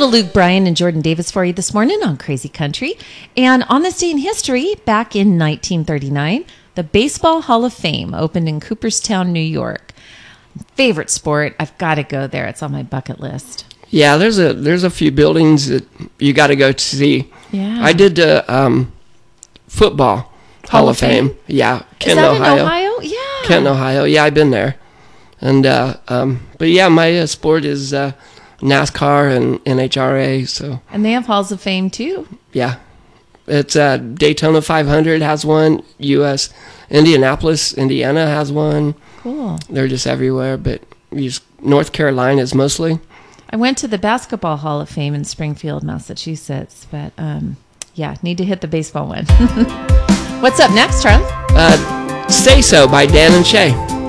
little Luke Bryan and Jordan Davis for you this morning on Crazy Country. And on this day in history, back in 1939, the Baseball Hall of Fame opened in Cooperstown, New York. Favorite sport. I've got to go there. It's on my bucket list. Yeah, there's a few buildings that you got to go to see. Yeah. I did the football Hall of Fame. Yeah, Kenton, Is that Ohio. in Ohio? Yeah. Kenton, Ohio. Yeah, I've been there. And but yeah, my sport is NASCAR and NHRA. So. And they have halls of fame too. Yeah, it's Daytona 500 has one. U.S. Indianapolis, Indiana has one. Cool. They're just everywhere, but North Carolina is mostly. I went to the Basketball Hall of Fame in Springfield, Massachusetts, but yeah, need to hit the baseball one. What's up next, Charlie? Say So by Dan and Shay.